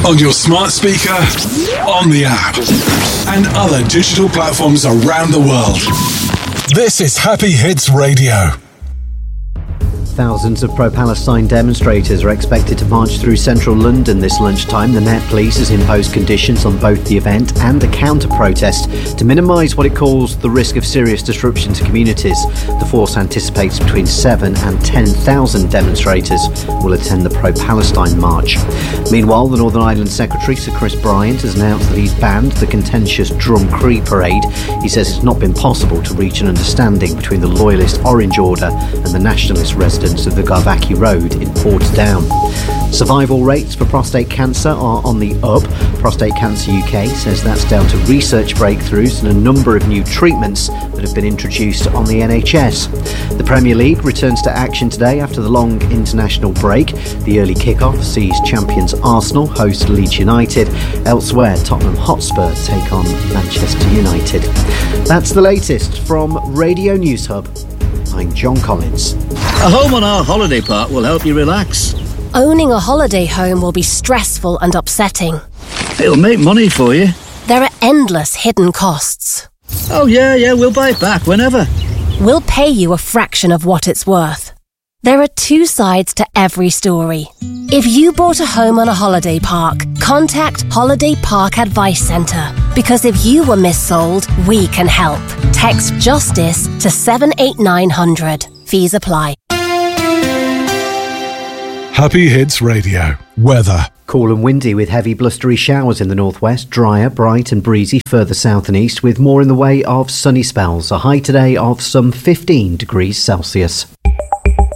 On your smart speaker, on the app, and other digital platforms around the world. This is Happy Hits Radio. Thousands of pro-Palestine demonstrators are expected to march through central London this lunchtime. The Met Police has imposed conditions on both the event and the counter-protest to minimise what it calls the risk of serious disruption to communities. The force anticipates between 7,000 and 10,000 demonstrators will attend the pro-Palestine march. Meanwhile, the Northern Ireland Secretary, Sir Chris Bryant, has announced that he's banned the contentious Drumcree parade. He says it's not been possible to reach an understanding between the loyalist Orange Order and the nationalist residents of the Garvaki Road in Portadown. Survival rates for prostate cancer are on the up. Prostate Cancer UK says that's down to research breakthroughs and a number of new treatments that have been introduced on the NHS. The Premier League returns to action today after the long international break. The early kick-off sees champions Arsenal host Leeds United. Elsewhere, Tottenham Hotspur take on Manchester United. That's the latest from Radio News Hub. I'm John Collins. A home on our holiday park will help you relax. Owning a holiday home will be stressful and upsetting. It'll make money for you. There are endless hidden costs. Oh yeah, we'll buy it back whenever. We'll pay you a fraction of what it's worth. There are two sides to every story. If you bought a home on a holiday park, contact Holiday Park Advice Centre. Because if you were missold, we can help. Text JUSTICE to 78900. Fees apply. Happy Hits Radio. Weather. Cool and windy with heavy blustery showers in the northwest, drier, bright and breezy further south and east with more in the way of sunny spells. A high today of some 15 degrees Celsius.